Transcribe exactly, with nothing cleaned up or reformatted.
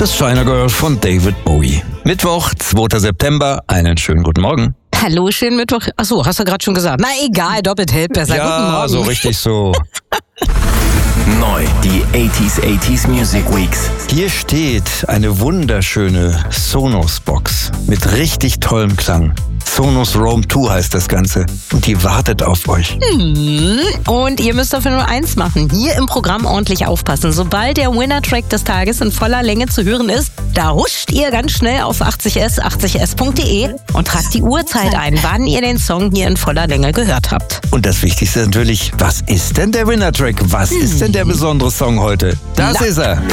Das China Girl von David Bowie. Mittwoch, zweiter September. Einen schönen guten Morgen. Hallo, schönen Mittwoch. Achso, hast du gerade schon gesagt. Na egal, doppelt hält besser. Ja, guten Morgen. so richtig so. Neu, die achtziger achtziger Music Weeks. Hier steht eine wunderschöne Sonos-Box mit richtig tollem Klang. Sonos Roam zwei heißt das Ganze und die wartet auf euch. Hm. Und ihr müsst dafür nur eins machen, hier im Programm ordentlich aufpassen. Sobald der Winner-Track des Tages in voller Länge zu hören ist, da huscht ihr ganz schnell auf achtzig s, achtzig s punkt de und tragt die Uhrzeit ein, wann ihr den Song hier in voller Länge gehört habt. Und das Wichtigste natürlich, was ist denn der Winner-Track? Was ist denn der besondere Song heute? Das Na. ist er.